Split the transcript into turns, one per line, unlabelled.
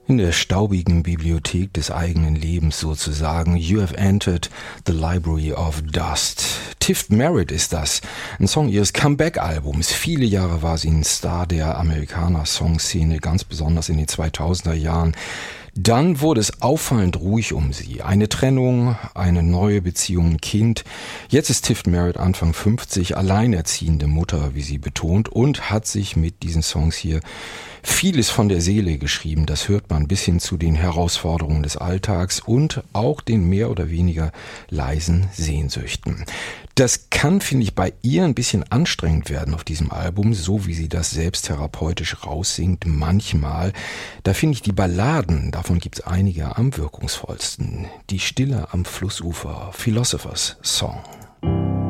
In der staubigen Bibliothek des eigenen Lebens sozusagen. You have entered the library of dust. Tiff Merritt ist das. Ein Song ihres Comeback-Albums. Viele Jahre war sie ein Star der Amerikaner-Songszene, ganz besonders in den 2000er Jahren. Dann wurde es auffallend ruhig um sie. Eine Trennung, eine neue Beziehung, ein Kind. Jetzt ist Tiff Merritt Anfang 50, alleinerziehende Mutter, wie sie betont, und hat sich mit diesen Songs hier vieles von der Seele geschrieben. Das hört man bis hin zu den Herausforderungen des Alltags und auch den mehr oder weniger leisen Sehnsüchten. Das kann, finde ich, bei ihr ein bisschen anstrengend werden auf diesem Album, so wie sie das selbst therapeutisch raussingt manchmal. Da finde ich die Balladen, davon gibt es einige, am wirkungsvollsten. Die Stille am Flussufer, Philosopher's Song.